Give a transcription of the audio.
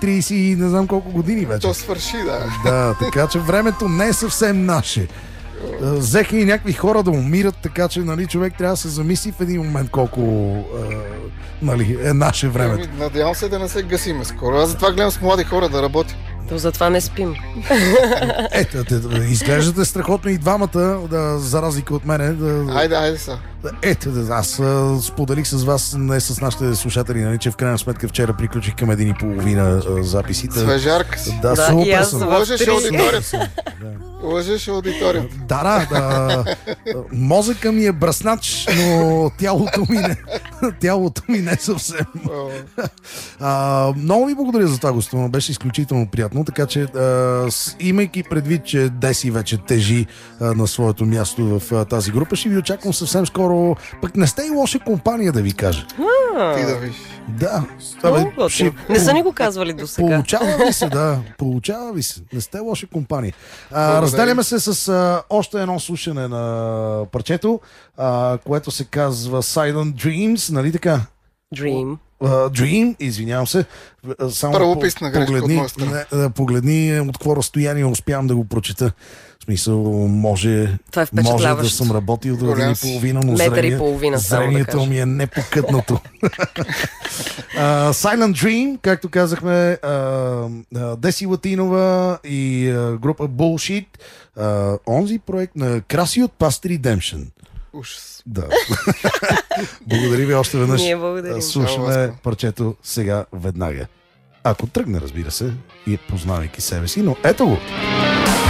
30 и не знам колко години вече. То свърши, да. Да, така че времето не е съвсем наше. Взеха и някакви хора да умират, така че нали, човек трябва да се замисли в един момент колко нали, е наше времето. Надявам се да не се гасиме скоро. Аз затова гледам с млади хора да работя. То затова не спим. Ето, изглеждате страхотно и двамата, за разлика от мене. Айде са. Ето, аз споделих с вас, не с нашите слушатели, нали, че в крайна сметка вчера приключих към 1:30 записите. Свежарка си. Да, супер съм. Лъжеш аудиторията. Лъжеш аудиторията. Да. Мозъка ми е бръснач, но тялото ми не съвсем. Много ви благодаря за това гостуване. Беше изключително приятно, така че имайки предвид, че Деси вече тежи на своето място в тази група, ще ви очаквам съвсем скоро. Пък не сте и лоша компания, да ви кажа. Ти да виж. Да. Не са ни го казвали до сега. Получава ви се. Не сте лоша компания. Разделяме се с още едно слушане на парчето, което се казва Silent Dreams, нали така? Dream, извинявам се. Само погледни от какво разстояние успявам да го прочета. В смисъл, може да съм работил до 1,5, но зрението ми е непокътнато. Silent Dream, както казахме, Деси Латинова и група Bullshit. Онзи проект на Краси от Past Redemption. Ужас. Да. Благодаря ви още веднъж. Ние благодарим. Слушаме парчето сега веднага. Ако тръгне, разбира се, и познавайки себе си, но ето го.